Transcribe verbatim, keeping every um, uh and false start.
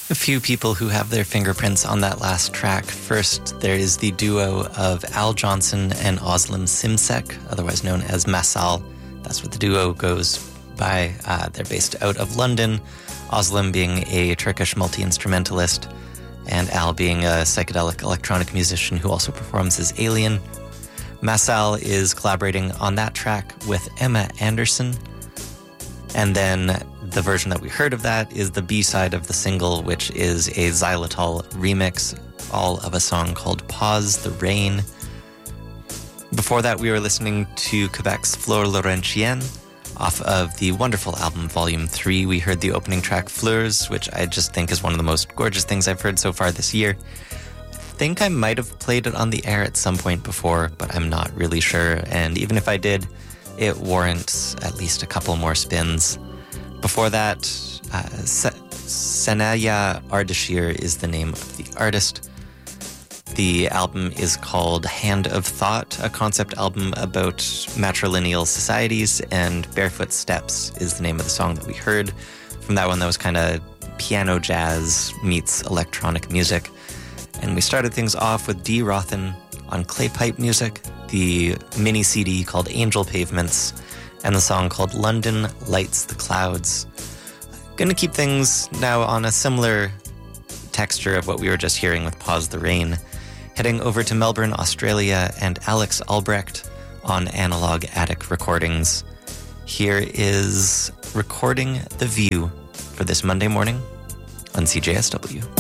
A few people who have their fingerprints on that last track. First, there is the duo of Al Johnson and Özlem Simsek, otherwise known as Masal. That's what the duo goes by. Uh, they're based out of London, Özlem being a Turkish multi-instrumentalist, and Al being a psychedelic electronic musician who also performs as Alien. Masal is collaborating on that track with Emma Anderson. And then the version that we heard of that is the B-side of the single, which is a Xylitol remix, all of a song called Pause the Rain. Before that, we were listening to Quebec's Flore Laurentienne off of the wonderful album Volume three. We heard the opening track Fleurs, which I just think is one of the most gorgeous things I've heard so far this year. I think I might have played it on the air at some point before, but I'm not really sure. And even if I did, it warrants at least a couple more spins. Before that, uh, Sanaya Ardashir is the name of the artist. The album is called Hand of Thought, a concept album about matrilineal societies, and Barefoot Steps is the name of the song that we heard. From that one, that was kind of piano jazz meets electronic music. And we started things off with Dee Rothen on Claypipe Music, the mini C D called Angel Pavements, and the song called London Lights the Clouds. Gonna keep things now on a similar texture of what we were just hearing with Pause the Rain. Heading over to Melbourne, Australia, and Alex Albrecht on Analog Attic Recordings. Here is Recording the View for this Monday morning on C J S W.